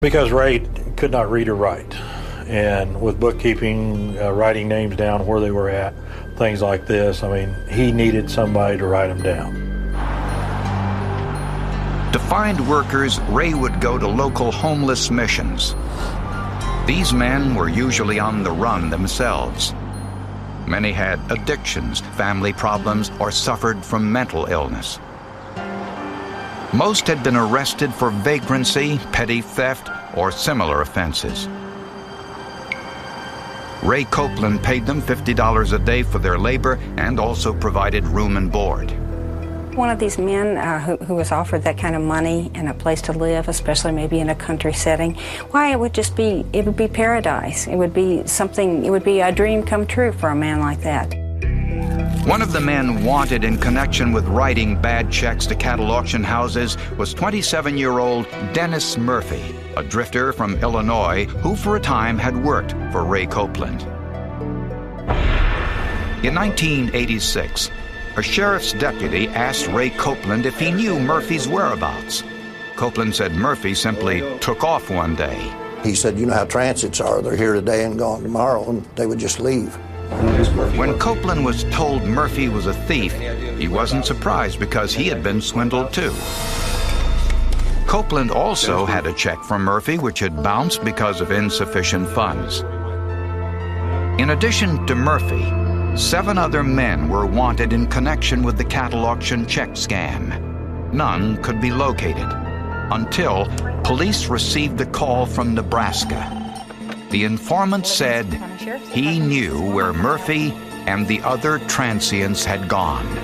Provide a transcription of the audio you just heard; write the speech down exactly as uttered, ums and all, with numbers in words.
Because Ray could not read or write. And with bookkeeping, uh, writing names down, where they were at, things like this, I mean, he needed somebody to write them down. To find workers, Ray would go to local homeless missions. These men were usually on the run themselves. Many had addictions, family problems, or suffered from mental illness. Most had been arrested for vagrancy, petty theft, or similar offenses. Ray Copeland paid them fifty dollars a day for their labor and also provided room and board. One of these men uh, who, who was offered that kind of money and a place to live, especially maybe in a country setting, why, it would just be, it would be paradise. It would be something, it would be a dream come true for a man like that. One of the men wanted in connection with writing bad checks to cattle auction houses was twenty-seven-year-old Dennis Murphy, a drifter from Illinois who for a time had worked for Ray Copeland. In nineteen eighty-six, a sheriff's deputy asked Ray Copeland if he knew Murphy's whereabouts. Copeland said Murphy simply took off one day. He said, you know how transits are. They're here today and gone tomorrow, and they would just leave. When Copeland was told Murphy was a thief, he wasn't surprised because he had been swindled too. Copeland also had a check from Murphy which had bounced because of insufficient funds. In addition to Murphy, seven other men were wanted in connection with the cattle auction check scam. None could be located until police received a call from Nebraska. The informant said he knew where Murphy and the other transients had gone.